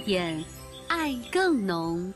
演爱更浓。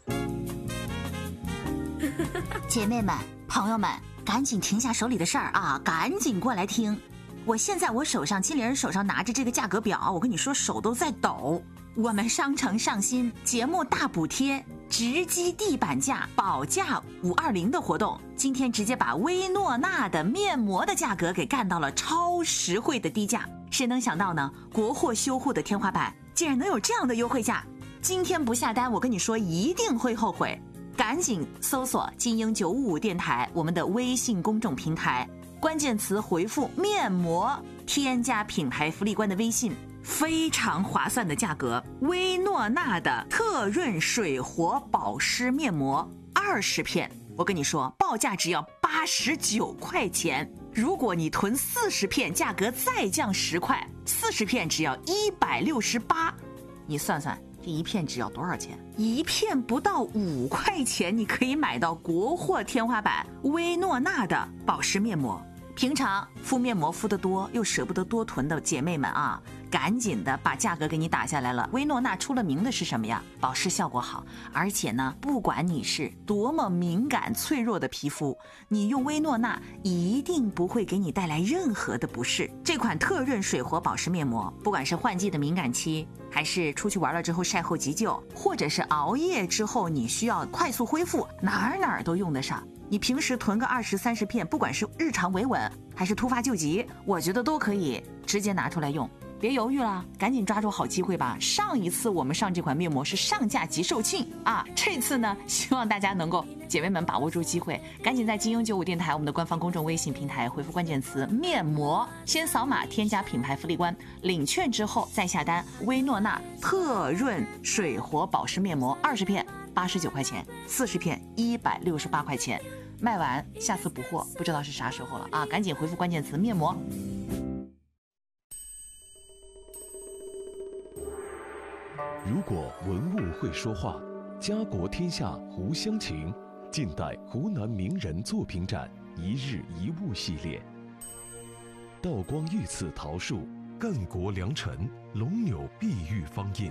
姐妹们、朋友们，赶紧停下手里的事儿啊，赶紧过来听！现在我手上，金玲手上拿着这个价格表，我跟你说手都在抖。我们商城上新节目大补贴，直击地板价，保价520的活动，今天直接把薇诺娜的面膜的价格给干到了超实惠的低价。谁能想到呢？国货修护的天花板竟然能有这样的优惠价！今天不下单，我跟你说一定会后悔。赶紧搜索金鹰955电台我们的微信公众平台，关键词回复面膜，添加品牌福利官的微信，非常划算的价格，薇诺娜的特润水活保湿面膜20片，我跟你说报价只要89块钱，如果你囤40片，价格再降10块，40片只要168，你算算这一片只要多少钱？一片不到5块钱，你可以买到国货天花板薇诺娜的保湿面膜。平常敷面膜敷得多又舍不得多囤的姐妹们啊，赶紧的把价格给你打下来了。薇诺娜出了名的是什么呀？保湿效果好，而且呢，不管你是多么敏感脆弱的皮肤，你用薇诺娜一定不会给你带来任何的不适。这款特润水活保湿面膜，不管是换季的敏感期，还是出去玩了之后晒后急救，或者是熬夜之后你需要快速恢复，哪儿都用得上。你平时囤个20、30片，不管是日常维稳还是突发救急，我觉得都可以直接拿出来用。别犹豫了，赶紧抓住好机会吧！上一次我们上这款面膜是上架即售罄啊，这次呢，希望大家能够姐妹们把握住机会，赶紧在金鹰95电台我们的官方公众微信平台回复关键词面膜，先扫码添加品牌福利官，领券之后再下单。薇诺娜特润水活保湿面膜20片89块钱，40片168块钱，卖完下次补货不知道是啥时候了啊！赶紧回复关键词面膜。 如果文物会说话，家国天下湖乡情，近代湖南名人作品展一日一物系列。道光御赐桃树，赣国良辰，龙钮碧玉方印。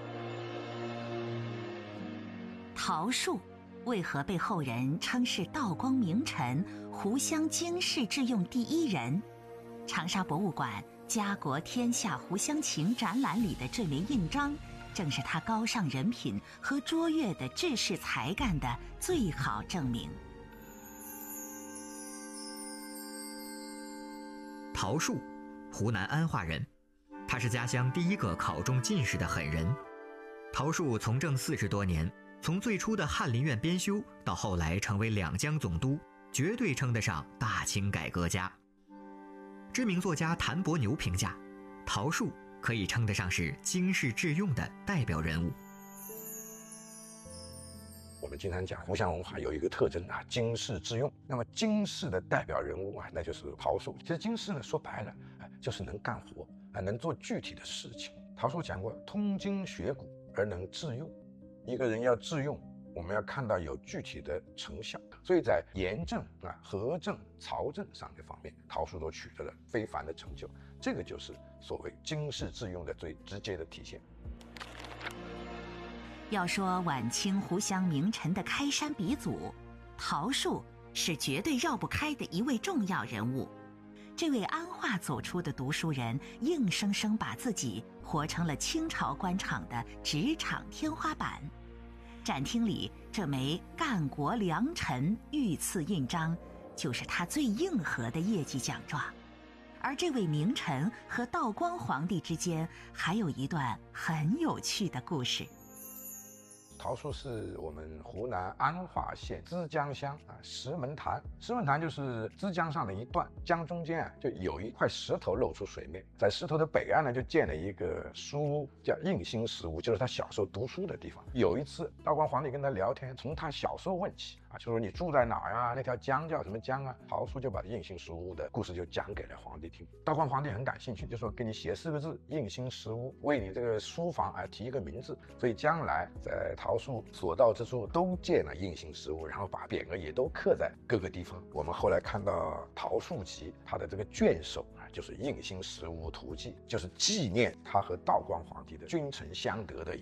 桃树为何被后人称是道光名臣、湖湘经世致用第一人？长沙博物馆家国天下湖乡情展览里的这枚印章，正是他高尚人品和卓越的治世才干的最好证明。 陶树，湖南安化人，他是家乡第一个考中进士的狠人。陶树从政40多年，从最初的翰林院编修，到后来成为两江总督，绝对称得上大清改革家。知名作家谭伯牛评价，陶树可以称得上是经世致用的代表人物。 我们经常讲湖湘文化有一个特征啊，经世致用。那么经世的代表人物啊，那就是陶树。其实经世呢，说白了就是能干活啊，能做具体的事情。陶树讲过，通经学古而能致用。一个人要致用，我们要看到有具体的成效。所以在盐政啊、河政、漕政上这方面，陶树都取得了非凡的成就。这个就是所谓经世致用的最直接的体现。 要说晚清湖湘名臣的开山鼻祖，陶树是绝对绕不开的一位重要人物。这位安化走出的读书人，硬生生把自己活成了清朝官场的职场天花板。展厅里这枚赣国良辰御赐印章，就是他最硬核的业绩奖状。而这位名臣和道光皇帝之间还有一段很有趣的故事。 陶树是我们湖南安化县枝江乡石门潭。石门潭就是枝江上的一段，江中间就有一块石头露出水面，在石头的北岸呢就建了一个书屋，叫应兴石屋，就是他小时候读书的地方。有一次道光皇帝跟他聊天，从他小时候问起就说你住在哪儿啊？那条江叫什么江啊？陶树就把应兴石屋的故事就讲给了皇帝听。道光皇帝很感兴趣，就说给你写4个字应兴石屋，为你这个书房提一个名字。所以将来在陶树所到之处都建了应兴石屋，然后把匾额也都刻在各个地方。我们后来看到陶树集，它的这个卷首就是应兴石屋图记，就是纪念他和道光皇帝的君臣相得的